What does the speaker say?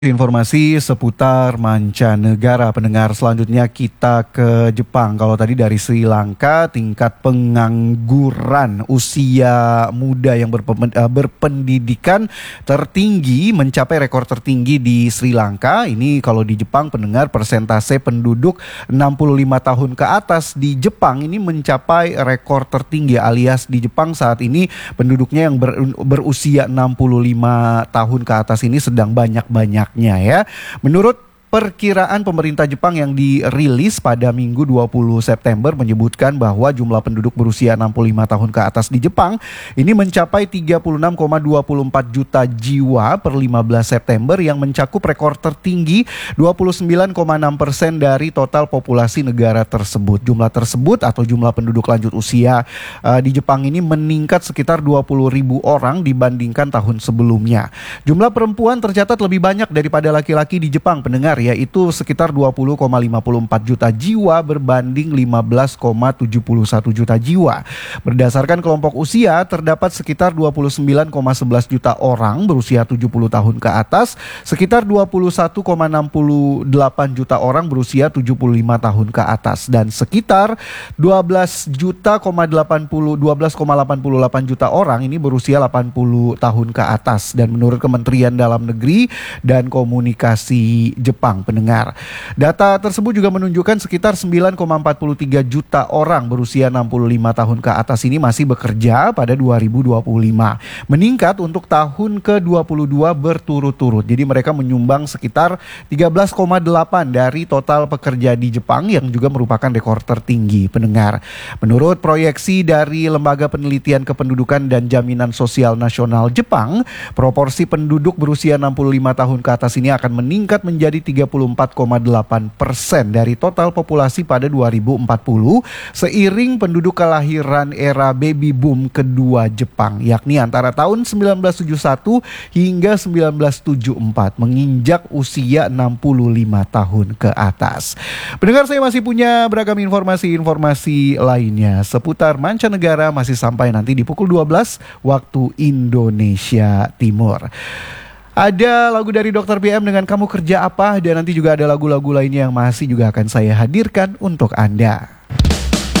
Informasi seputar mancanegara. Pendengar, selanjutnya kita ke Jepang. Kalau tadi dari Sri Lanka, tingkat pengangguran usia muda yang berpendidikan tertinggi, mencapai rekor tertinggi di Sri Lanka. Ini kalau di Jepang, pendengar, persentase penduduk 65 tahun ke atas di Jepang ini mencapai rekor tertinggi, alias di Jepang saat ini penduduknya yang berusia 65 tahun ke atas ini sedang banyak-banyak ya. Menurut perkiraan pemerintah Jepang yang dirilis pada Minggu 20 September menyebutkan bahwa jumlah penduduk berusia 65 tahun ke atas di Jepang ini mencapai 36,24 juta jiwa per 15 September yang mencakup rekor tertinggi 29,6% dari total populasi negara tersebut. Jumlah tersebut atau jumlah penduduk lanjut usia di Jepang ini meningkat sekitar 20.000 orang dibandingkan tahun sebelumnya. Jumlah perempuan tercatat lebih banyak daripada laki-laki di Jepang, pendengar, yaitu sekitar 20,54 juta jiwa berbanding 15,71 juta jiwa. Berdasarkan kelompok usia, terdapat sekitar 29,11 juta orang berusia 70 tahun ke atas, sekitar 21,68 juta orang berusia 75 tahun ke atas, dan sekitar 12,88 juta orang ini berusia 80 tahun ke atas. Dan menurut Kementerian Dalam Negeri dan Komunikasi Jepang, pendengar, data tersebut juga menunjukkan sekitar 9,43 juta orang berusia 65 tahun ke atas ini masih bekerja pada 2025, meningkat untuk tahun ke-22 berturut-turut. Jadi mereka menyumbang sekitar 13,8 dari total pekerja di Jepang, yang juga merupakan rekor tertinggi, pendengar. Menurut proyeksi dari Lembaga Penelitian Kependudukan dan Jaminan Sosial Nasional Jepang, proporsi penduduk berusia 65 tahun ke atas ini akan meningkat menjadi 34,8% dari total populasi pada 2040 seiring penduduk kelahiran era baby boom kedua Jepang, yakni antara tahun 1971 hingga 1974, menginjak usia 65 tahun ke atas. Pendengar, saya masih punya beragam informasi lainnya seputar mancanegara, masih sampai nanti di pukul 12 waktu Indonesia Timur. Ada lagu dari Dr. BM dengan Kamu Kerja Apa, dan nanti juga ada lagu-lagu lainnya yang masih juga akan saya hadirkan untuk Anda.